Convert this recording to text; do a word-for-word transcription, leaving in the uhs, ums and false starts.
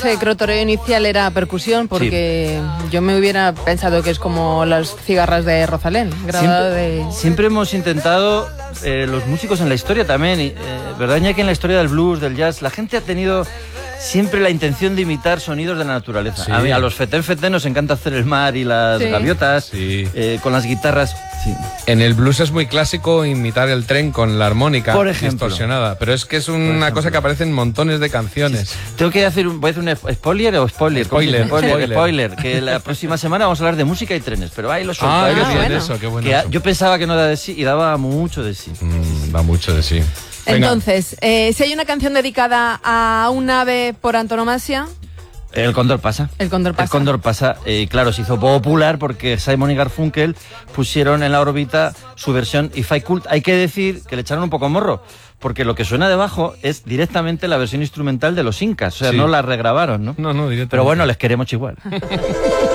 Este crotoreo inicial era percusión, porque sí. Yo me hubiera pensado que es como las cigarras de Rosalén, grabado siempre, de... Siempre hemos intentado, eh, los músicos en la historia también, eh, ¿verdad, Iñaki? En la historia del blues, del jazz, la gente ha tenido siempre la intención de imitar sonidos de la naturaleza. Sí. A, mí, a los fetén fetén nos encanta hacer el mar y las sí. gaviotas, sí. eh, con las guitarras. Sí. En el blues es muy clásico imitar el tren con la armónica por ejemplo, distorsionada, pero es que es una cosa que aparece en montones de canciones. Sí. Tengo que hacer un, voy a hacer un spoiler o spoiler. Spoiler, spoiler, spoiler. spoiler, que la próxima semana vamos a hablar de música y trenes, pero ahí lo suelto. Ah, ahí qué lo bien bueno. eso, qué bueno. Que eso. Yo pensaba que no daba de sí y daba mucho de sí. Mm, da mucho de sí. Venga. Entonces, eh, si hay una canción dedicada a un ave por antonomasia... El Cóndor pasa. El Cóndor pasa. El Cóndor pasa, eh, claro, se hizo popular porque Simon y Garfunkel pusieron en la órbita su versión If I Could. Hay que decir que le echaron un poco morro, porque lo que suena debajo es directamente la versión instrumental de los Incas, o sea, sí. no la regrabaron, ¿no? No, no, directamente. Pero bueno, les queremos igual.